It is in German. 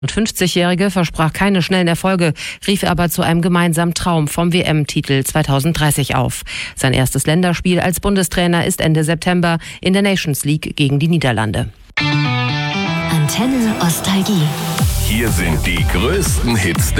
Und 50-Jährige versprach keine schnellen Erfolge, rief aber zu einem gemeinsamen Traum vom WM-Titel 2030 auf. Sein erstes Länderspiel als Bundestrainer ist Ende September in der Nations League gegen die Niederlande. Antenne Ostalgie. Hier sind die größten Hits